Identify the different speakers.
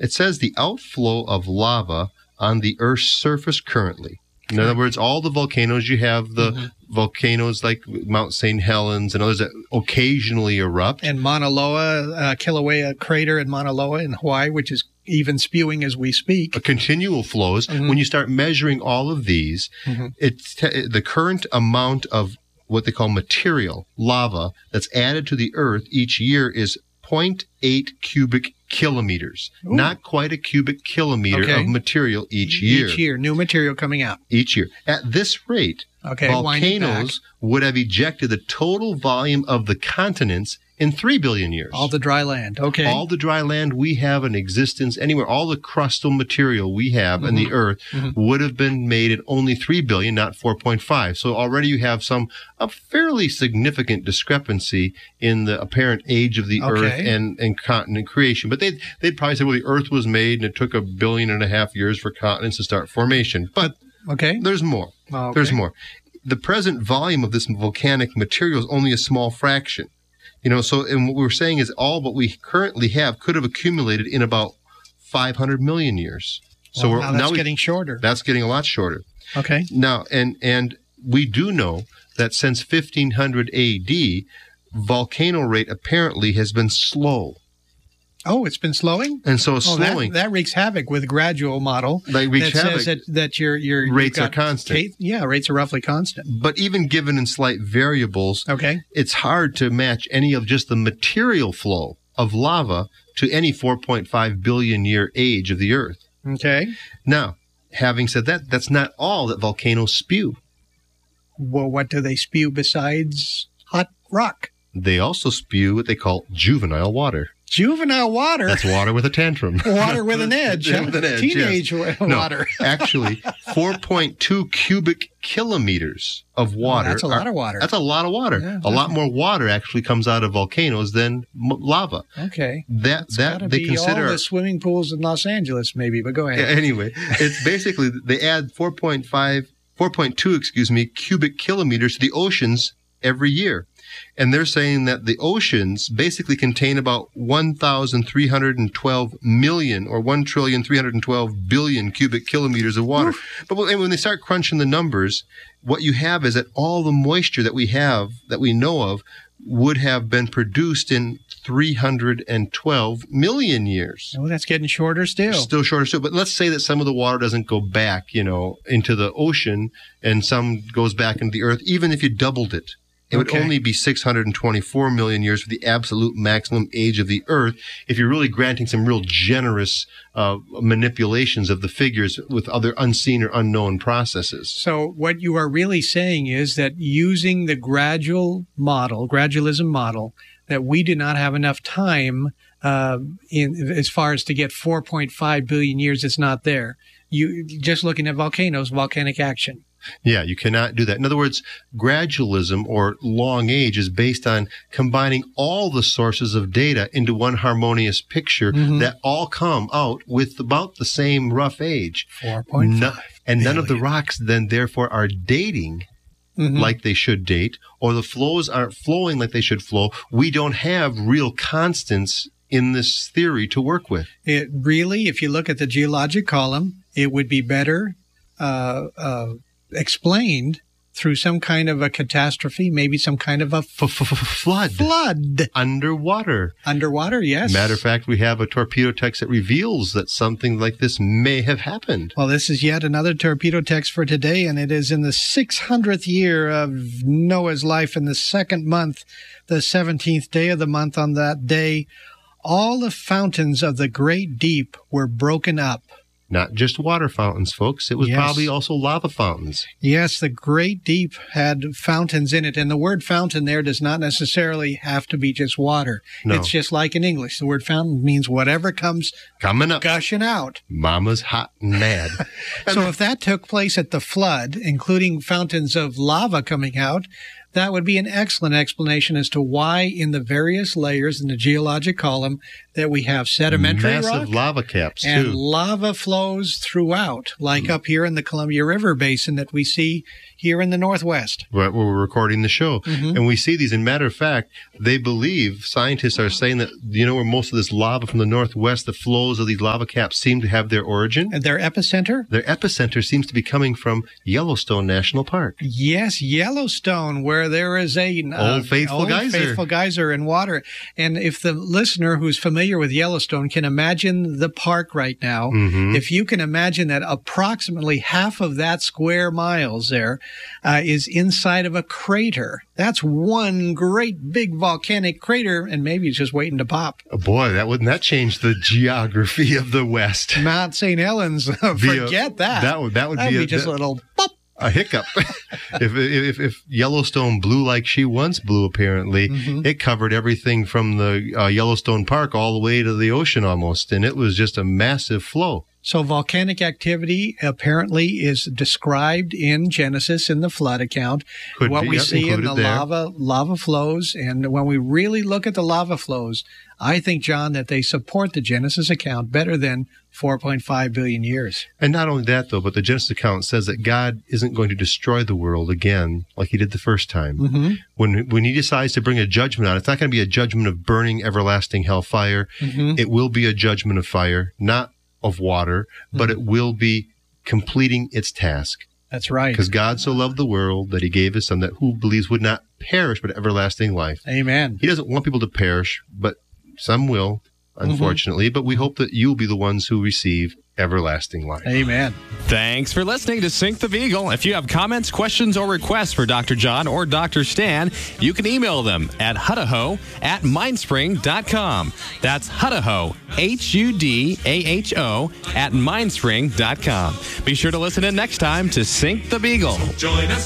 Speaker 1: It says the outflow of lava on the Earth's surface currently. In other words, all the volcanoes, you have the volcanoes like Mount St. Helens and others that occasionally erupt.
Speaker 2: And Mauna Loa, Kilauea crater in Mauna Loa in Hawaii, which is even spewing as we speak.
Speaker 1: A continual flows. When you start measuring all of these, it's the current amount of what they call material, lava, that's added to the Earth each year is 0.8 cubic kilometers.
Speaker 2: Ooh.
Speaker 1: Not quite a cubic kilometer of material each year.
Speaker 2: Each year, new material coming out.
Speaker 1: Each year. At this rate, volcanoes would have ejected the total volume of the continents in 3 billion years.
Speaker 2: All the dry land. Okay.
Speaker 1: All the dry land we have in existence anywhere, all the crustal material we have in the Earth would have been made in only 3 billion, not 4.5. So already you have a fairly significant discrepancy in the apparent age of the Earth and continent creation. But they'd probably say, well, the Earth was made and it took 1.5 billion years for continents to start formation. But there's more. There's more. The present volume of this volcanic material is only a small fraction. And what we're saying is all what we currently have could have accumulated in about 500 million years. So
Speaker 2: that's getting shorter.
Speaker 1: That's getting a lot shorter.
Speaker 2: Okay.
Speaker 1: Now, and we do know that since 1500 A.D., volcano rate apparently has been slow.
Speaker 2: Oh, it's been slowing?
Speaker 1: And so slowing.
Speaker 2: That wreaks havoc with gradual model.
Speaker 1: Says
Speaker 2: that your
Speaker 1: rates are constant.
Speaker 2: Rates are roughly constant.
Speaker 1: But even given in slight variables, it's hard to match any of just the material flow of lava to any 4.5 billion year age of the Earth.
Speaker 2: Okay.
Speaker 1: Now, having said that, that's not all that volcanoes spew.
Speaker 2: Well, what do they spew besides hot rock?
Speaker 1: They also spew what they call juvenile water.
Speaker 2: Juvenile water?
Speaker 1: That's water with a tantrum.
Speaker 2: Water with an edge.
Speaker 1: With an edge,
Speaker 2: Teenage water.
Speaker 1: No, actually, 4.2 cubic kilometers of water.
Speaker 2: That's a lot of water.
Speaker 1: That's a lot of water. Yeah, a lot more water actually comes out of volcanoes than lava.
Speaker 2: Okay.
Speaker 1: That they consider
Speaker 2: all the swimming pools in Los Angeles, maybe. But go ahead.
Speaker 1: Anyway, it's basically they add 4.2 cubic kilometers to the oceans every year. And they're saying that the oceans basically contain about 1,312 million or 1,312 billion cubic kilometers of water. Oof. But when they start crunching the numbers, what you have is that all the moisture that we have, that we know of, would have been produced in 312 million years.
Speaker 2: Oh, that's getting shorter still.
Speaker 1: Still shorter still. But let's say that some of the water doesn't go back, into the ocean and some goes back into the earth, even if you doubled it. It would only be 624 million years for the absolute maximum age of the Earth if you're really granting some real generous manipulations of the figures with other unseen or unknown processes.
Speaker 2: So what you are really saying is that using the gradualism model, that we do not have enough time as far as to get 4.5 billion years. It's not there. You just looking at volcanoes, volcanic action.
Speaker 1: Yeah, you cannot do that. In other words, gradualism or long age is based on combining all the sources of data into one harmonious picture that all come out with about the same rough age.
Speaker 2: 4.5.
Speaker 1: And none of the rocks then therefore are dating like they should date, or the flows aren't flowing like they should flow. We don't have real constants in this theory to work with.
Speaker 2: It really, if you look at the geologic column, it would be better explained through some kind of a catastrophe, maybe some kind of a flood.
Speaker 1: Underwater,
Speaker 2: yes.
Speaker 1: Matter of fact, we have a torpedo text that reveals that something like this may have happened.
Speaker 2: Well, this is yet another torpedo text for today, and it is in the 600th year of Noah's life in the second month, the 17th day of the month. On that day, all the fountains of the great deep were broken up.
Speaker 1: Not just water fountains, folks. It was probably also lava fountains.
Speaker 2: Yes, the great deep had fountains in it. And the word fountain there does not necessarily have to be just water. No. It's just like in English. The word fountain means whatever comes coming up, gushing out.
Speaker 1: Mama's hot and mad.
Speaker 2: So if that took place at the flood, including fountains of lava coming out, that would be an excellent explanation as to why in the various layers in the geologic column that we have sedimentary
Speaker 1: massive
Speaker 2: rock.
Speaker 1: lava caps,
Speaker 2: and
Speaker 1: too.
Speaker 2: lava flows throughout, like up here in the Columbia River Basin that we see here in the Northwest.
Speaker 1: Right, where we're recording the show.
Speaker 2: Mm-hmm.
Speaker 1: And we see these. And matter of fact, they believe, scientists are saying that, where most of this lava from the Northwest, the flows of these lava caps seem to have their origin.
Speaker 2: And their epicenter?
Speaker 1: Their epicenter seems to be coming from Yellowstone National Park.
Speaker 2: Yes, Yellowstone, where there is a
Speaker 1: Old Faithful
Speaker 2: geyser in water. And if the listener who's familiar with Yellowstone can imagine the park right now, if you can imagine that approximately half of that square miles there is inside of a crater. That's one great big volcanic crater, and maybe it's just waiting to pop.
Speaker 1: Oh boy, wouldn't that change the geography of the West?
Speaker 2: Mount St. Helens, forget that.
Speaker 1: That would
Speaker 2: be just a little pop.
Speaker 1: A hiccup. if Yellowstone blew like she once blew, apparently, it covered everything from the Yellowstone Park all the way to the ocean almost, and it was just a massive flow.
Speaker 2: So volcanic activity apparently is described in Genesis in the flood account. What we see in the lava flows. And when we really look at the lava flows, I think, John, that they support the Genesis account better than 4.5 billion years.
Speaker 1: And not only that, though, but the Genesis account says that God isn't going to destroy the world again like he did the first time. When he decides to bring a judgment on it, it's not going to be a judgment of burning everlasting hellfire. It will be a judgment of fire, not of water, but it will be completing its task.
Speaker 2: That's right.
Speaker 1: Because God so loved the world that he gave his son that who believes would not perish but everlasting life.
Speaker 2: Amen.
Speaker 1: He doesn't want people to perish, but some will, unfortunately. But we hope that you'll be the ones who receive everlasting life.
Speaker 2: Amen.
Speaker 3: Thanks for listening to Sink the Beagle. If you have comments, questions, or requests for Dr. John or Dr. Stan, you can email them at hudaho@mindspring.com. That's Hudaho, HUDAHO @mindspring.com. Be sure to listen in next time to Sink the Beagle.
Speaker 4: Join us.